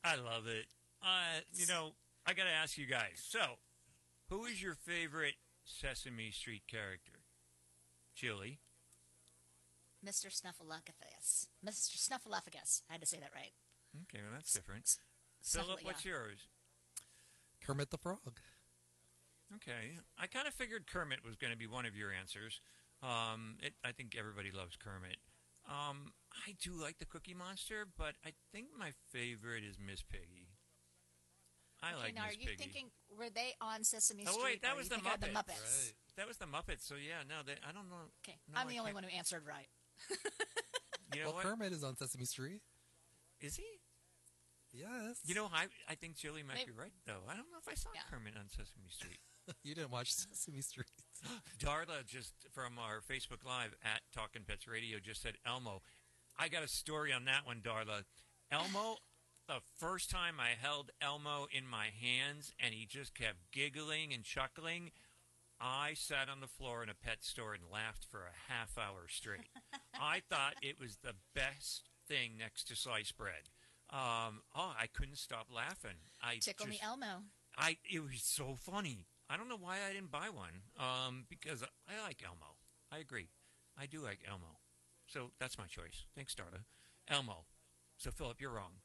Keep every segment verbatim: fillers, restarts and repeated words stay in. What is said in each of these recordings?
I love it. Uh, you know, I got to ask you guys. So, who is your favorite Sesame Street character? Chili. Mister Snuffleupagus. Mister Snuffleupagus. I had to say that right. Okay, well, that's different. S- Philip, Snuffle, what's yeah. yours? Kermit the Frog. Okay. I kind of figured Kermit was going to be one of your answers. Um, it, I think everybody loves Kermit. Um, I do like the Cookie Monster, but I think my favorite is Miss Piggy. I Okay, like now Miss are you Piggy. thinking, were they on Sesame Street? Oh wait, that or was you the thinking of Muppets. the Muppets. Right. That was the Muppets. So yeah, no, they, I don't know. Okay, No, I'm I the only can't- one who answered right. You know Well, what? Kermit is on Sesame Street. Is he? Yes. You know, I I think Chili might Maybe- be right though. I don't know if I saw Yeah. Kermit on Sesame Street. you didn't watch Sesame Street. Darla just from our Facebook Live at Talking Pets Radio just said Elmo. I got a story on that one, Darla. Elmo, the first time I held Elmo in my hands and he just kept giggling and chuckling, I sat on the floor in a pet store and laughed for a half hour straight. I thought it was the best thing next to sliced bread. Um, oh, I couldn't stop laughing. I Tickle just, Me Elmo. I it was so funny. I don't know why I didn't buy one. Um, because I, I like Elmo. I agree. I do like Elmo. So that's my choice. Thanks, Darla. Elmo. So Philip, you're wrong.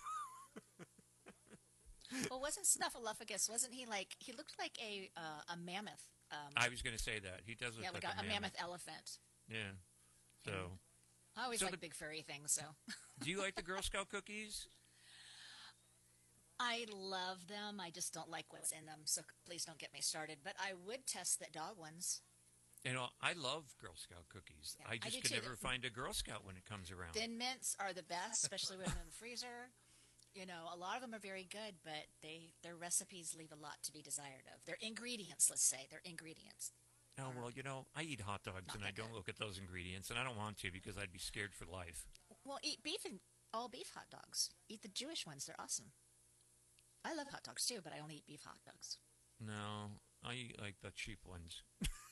Well, wasn't Snuffleupagus, wasn't he like, he looked like a uh, a mammoth. Um, I was going to say that he does look yeah, like, like a, a mammoth elephant. Yeah. So, I always So like the- big furry things, so. do you like the Girl Scout cookies? I love them. I just don't like what's in them, so please don't get me started. But I would test the dog ones. You know, I love Girl Scout cookies. Yeah, I I just do can too. never find a Girl Scout when it comes around. Thin mints are the best, especially when they're in the freezer. You know, a lot of them are very good, but they their recipes leave a lot to be desired of. Their ingredients, let's say, their ingredients. Oh, well, you know, I eat hot dogs Not and I that don't good. look at those ingredients, and I don't want to because I'd be scared for life. Well, eat beef and all beef hot dogs. Eat the Jewish ones; they're awesome. I love hot dogs too, but I only eat beef hot dogs. No, I eat like the cheap ones.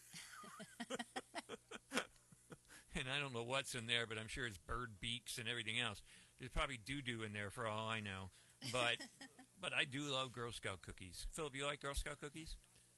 And I don't know what's in there, but I'm sure it's bird beaks and everything else. There's probably doo-doo in there for all I know. But but I do love Girl Scout cookies. Philip, you like Girl Scout cookies?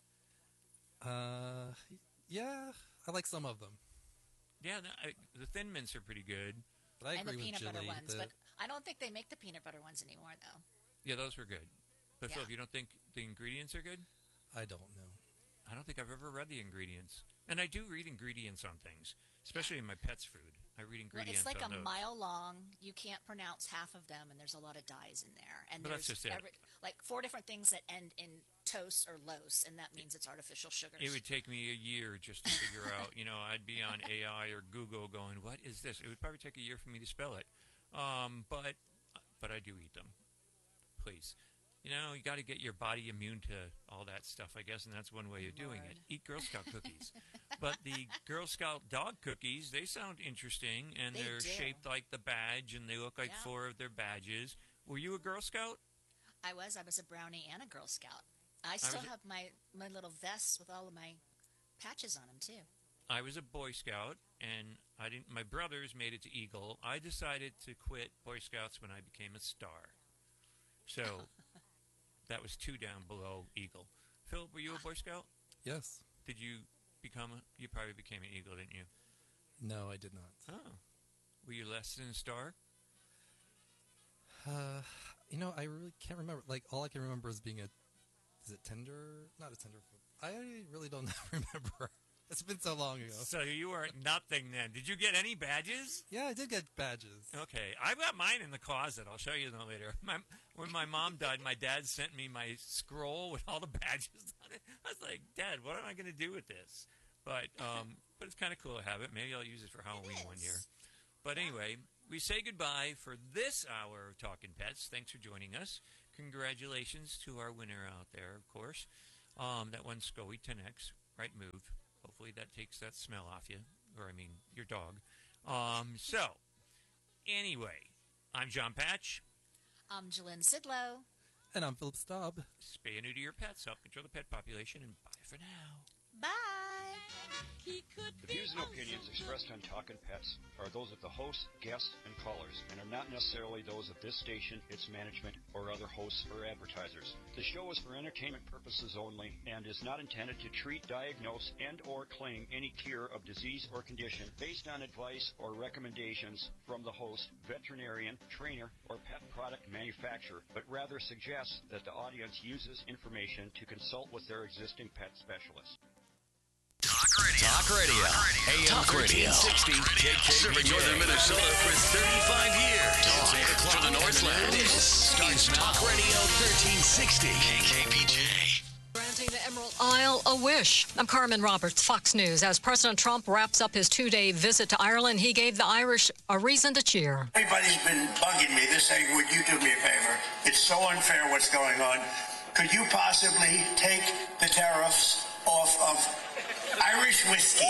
Uh, yeah, I like some of them, Yeah, no, I, the Thin Mints are pretty good. but I and the agree with peanut butter Jilly. ones, that- but I don't think they make the peanut butter ones anymore, though. Yeah, those were good. But Yeah. Philip, you don't think the ingredients are good? I don't know. I don't think I've ever read the ingredients. And I do read ingredients on things, especially in my pet's food. I read Well, ingredients it's like a on those. mile long. You can't pronounce half of them, and there's a lot of dyes in there. And But that's there's just it. every, like four different things that end in tos or los, and that means it's artificial sugars. It would take me a year just to figure out. You know, I'd be on A I or Google going, "What is this?" It would probably take a year for me to spell it. Um, but but I do eat them. Please, you know, you got to get your body immune to all that stuff, I guess, and that's one way of doing it. Lord. Eat Girl Scout cookies. But the Girl Scout dog cookies, they sound interesting, and They are do. shaped like the badge, and they look like Yeah. four of their badges. Were you a Girl Scout? I was. I was a brownie and a Girl Scout. I still was a- have my, my little vests with all of my patches on them, too. I was a Boy Scout, and I didn't. My brothers made it to Eagle. I decided to quit Boy Scouts when I became a star. So that was two down below Eagle. Philip, were you a Boy Scout? Yes. Did you become a? You probably became an Eagle, didn't you? No, I did not. Oh, were you less than a star? Uh, you know, I really can't remember. Like, all I can remember is being a. Is it tender? Not a tenderfoot. I really don't remember. It's been so long ago. So you were nothing then. Did you get any badges? Yeah, I did get badges. Okay, I've got mine in the closet. I'll show you them later. My, when my mom died, my dad sent me my scroll with all the badges on it. I was like, Dad, what am I going to do with this? But um, but it's kind of cool to have it. Maybe I'll use it for Halloween It one is. year. But anyway, we say goodbye for this hour of Talking Pets. Thanks for joining us. Congratulations to our winner out there, of course. Um, that one, Scoey ten X. Right move. Hopefully that takes that smell off you. Or, I mean, your dog. Um, so, anyway, I'm John Patch. I'm Jalynn Sidlow. And I'm Philip Staub. Spay and neuter your pets. Help control the pet population. And bye for now. Bye. The views and opinions expressed on Talkin' Pets are those of the hosts, guests, and callers, and are not necessarily those of this station, its management, or other hosts or advertisers. The show is for entertainment purposes only and is not intended to treat, diagnose, and or claim any cure of disease or condition based on advice or recommendations from the host, veterinarian, trainer, or pet product manufacturer, but rather suggests that the audience uses information to consult with their existing pet specialist. Talk radio. Talk radio. A M Talk radio. sixty K K B J. Serving northern Minnesota for thirty-five years. Talk for the Northland. This is Talk Radio thirteen sixty K K B J. Granting the Emerald Isle a wish. I'm Carmen Roberts, Fox News. As President Trump wraps up his two-day visit to Ireland, he gave the Irish a reason to cheer. Everybody's been bugging me. They're saying, would you do me a favor? It's so unfair what's going on. Could you possibly take the tariffs off of Irish whiskey?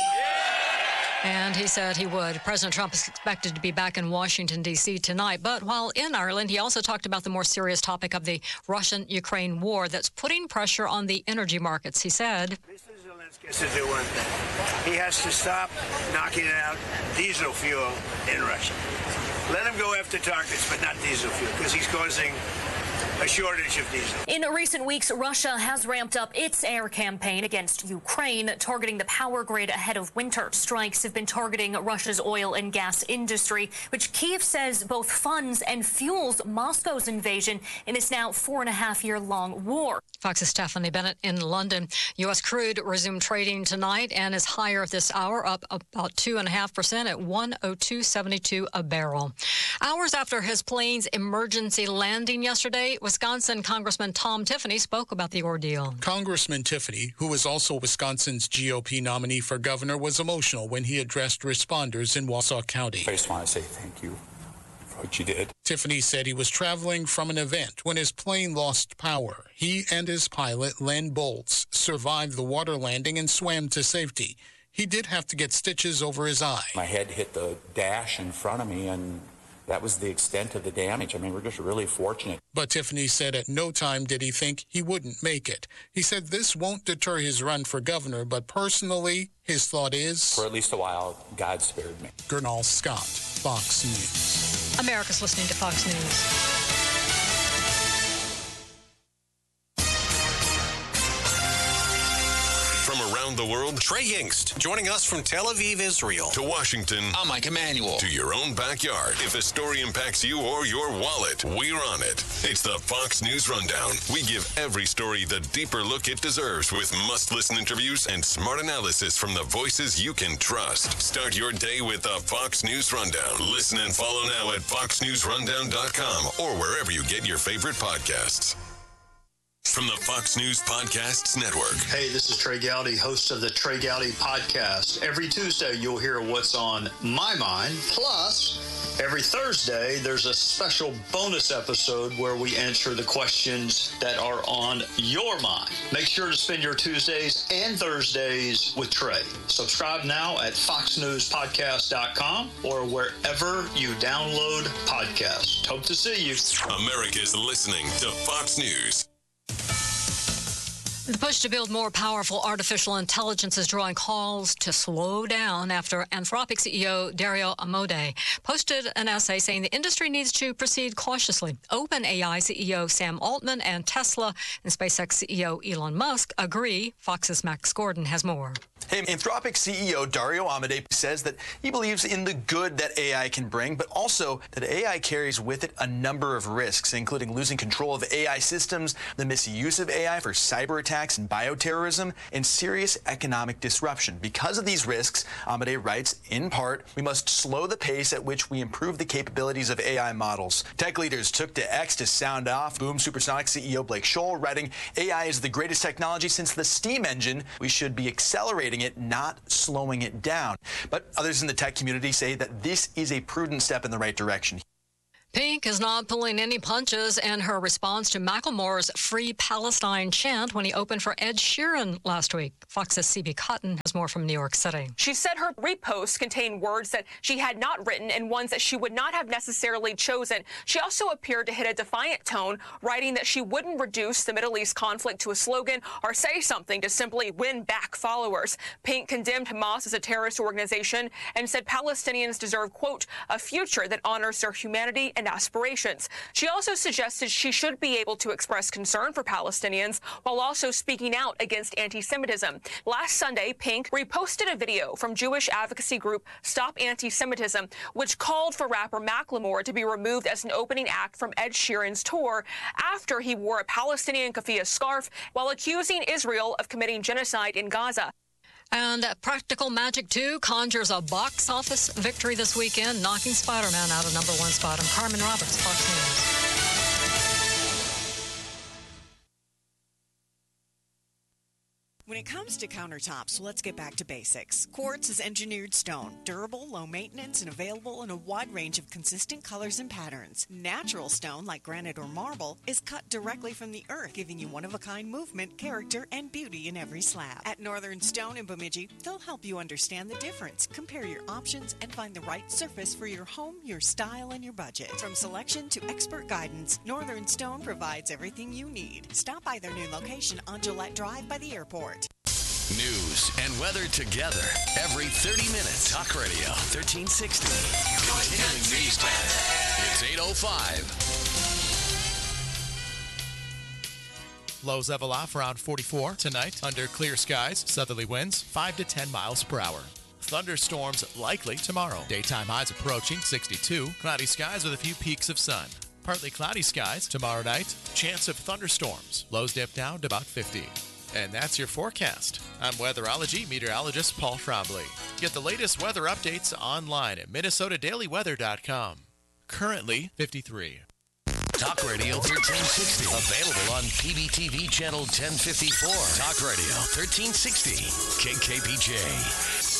And he said he would. President Trump is expected to be back in Washington, D C tonight. But while in Ireland, he also talked about the more serious topic of the Russian-Ukraine war that's putting pressure on the energy markets. He said, Mister Zelensky has to do one thing. He has to stop knocking out diesel fuel in Russia. Let him go after targets, but not diesel fuel, because he's causing a shortage of diesel. In recent weeks, Russia has ramped up its air campaign against Ukraine, targeting the power grid ahead of winter. Strikes have been targeting Russia's oil and gas industry, which Kyiv says both funds and fuels Moscow's invasion in its now four and a half year long war. Fox's Stephanie Bennett in London. U S crude resumed trading tonight and is higher this hour, up about two point five percent at one oh two seventy-two a barrel. Hours after his plane's emergency landing yesterday, Wisconsin Congressman Tom Tiffany spoke about the ordeal. Congressman Tiffany, who is also Wisconsin's G O P nominee for governor, was emotional when he addressed responders in Wausau County. I just want to say thank you for what you did. Tiffany said he was traveling from an event when his plane lost power. He and his pilot, Len Bolts, survived the water landing and swam to safety. He did have to get stitches over his eye. My head hit the dash in front of me, and that was the extent of the damage. I mean, we're just really fortunate. But Tiffany said at no time did he think he wouldn't make it. He said this won't deter his run for governor, but personally, his thought is, for at least a while, God spared me. Gernal Scott, Fox News. America's listening to Fox News. From around the world, Trey Yingst, joining us from Tel Aviv, Israel. To Washington, I'm Mike Emanuel. To your own backyard. If a story impacts you or your wallet, we're on it. It's the Fox News Rundown. We give every story the deeper look it deserves with must-listen interviews and smart analysis from the voices you can trust. Start your day with the Fox News Rundown. Listen and follow now at fox news rundown dot com or wherever you get your favorite podcasts. From the Fox News Podcasts Network. Hey, this is Trey Gowdy, host of the Trey Gowdy Podcast. Every Tuesday, you'll hear what's on my mind. Plus, every Thursday, there's a special bonus episode where we answer the questions that are on your mind. Make sure to spend your Tuesdays and Thursdays with Trey. Subscribe now at fox news podcast dot com or wherever you download podcasts. Hope to see you. America's listening to Fox News. The push to build more powerful artificial intelligence is drawing calls to slow down after Anthropic C E O Dario Amodei posted an essay saying the industry needs to proceed cautiously. OpenAI C E O Sam Altman and Tesla and SpaceX C E O Elon Musk agree. Fox's Max Gordon has more. Hey, Anthropic C E O Dario Amodei says that he believes in the good that A I can bring, but also that A I carries with it a number of risks, including losing control of A I systems, the misuse of A I for cyber attacks and bioterrorism, and serious economic disruption. Because of these risks, Amodei writes, in part, we must slow the pace at which we improve the capabilities of A I models. Tech leaders took to X to sound off Boom Supersonic C E O Blake Scholl, writing, A I is the greatest technology since the steam engine. We should be accelerating it, not slowing it down. But others in the tech community say that this is a prudent step in the right direction. Pink is not pulling any punches in her response to Macklemore's Free Palestine chant when he opened for Ed Sheeran last week. Fox's C B Cotton has more from New York City. She said her reposts contained words that she had not written and ones that she would not have necessarily chosen. She also appeared to hit a defiant tone, writing that she wouldn't reduce the Middle East conflict to a slogan or say something to simply win back followers. Pink condemned Hamas as a terrorist organization and said Palestinians deserve, quote, a future that honors their humanity and aspirations. She also suggested she should be able to express concern for Palestinians while also speaking out against anti-Semitism. Last Sunday, Pink reposted a video from Jewish advocacy group Stop Anti-Semitism, which called for rapper Macklemore to be removed as an opening act from Ed Sheeran's tour after he wore a Palestinian keffiyeh scarf while accusing Israel of committing genocide in Gaza. And Practical Magic two conjures a box office victory this weekend, knocking Spider-Man out of number one spot. I'm Carmen Roberts, Fox News. When it comes to countertops, let's get back to basics. Quartz is engineered stone, durable, low maintenance, and available in a wide range of consistent colors and patterns. Natural stone, like granite or marble, is cut directly from the earth, giving you one-of-a-kind movement, character, and beauty in every slab. At Northern Stone in Bemidji, they'll help you understand the difference, compare your options, and find the right surface for your home, your style, and your budget. From selection to expert guidance, Northern Stone provides everything you need. Stop by their new location on Gillette Drive by the airport. News and weather together every thirty minutes. Talk Radio thirteen sixty. Continuing news time. It's eight oh five. Lows level off around forty-four tonight. Under clear skies, southerly winds five to ten miles per hour. Thunderstorms likely tomorrow. Daytime highs approaching sixty-two. Cloudy skies with a few peaks of sun. Partly cloudy skies tomorrow night. Chance of thunderstorms. Lows dip down to about fifty. And that's your forecast. I'm weatherology meteorologist Paul Trombley. Get the latest weather updates online at minnesota daily weather dot com. Currently fifty-three. Talk Radio thirteen sixty. Available on P B T V channel ten fifty-four. Talk Radio thirteen sixty. K K P J.